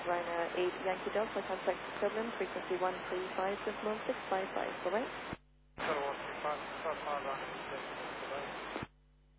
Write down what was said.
Ryanair 8 Yankee Delta, contact equivalent, frequency 135.655. Bye-bye.